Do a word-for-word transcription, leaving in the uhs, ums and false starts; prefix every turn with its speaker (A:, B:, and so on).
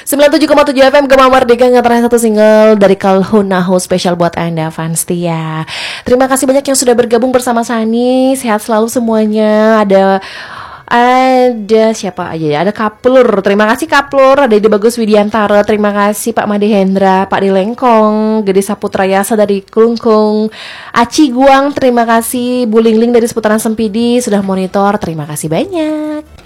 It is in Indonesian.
A: sembilan puluh tujuh koma tujuh F M Gema Merdeka ngetren satu single dari Kalhunaho spesial buat Anda fans Tia. Terima kasih banyak yang sudah bergabung bersama Sani. Sehat selalu semuanya. Ada ada siapa aja ya? Ada Kaplur. Terima kasih Kaplur. Ada Ide Bagus Widiantara. Terima kasih Pak Made Hendra, Pak Dilengkong, Gede Saputra Yasa dari Kelungkung, Aci Guang. Terima kasih Bu Lingling dari seputaran Sempidi sudah monitor. Terima kasih banyak.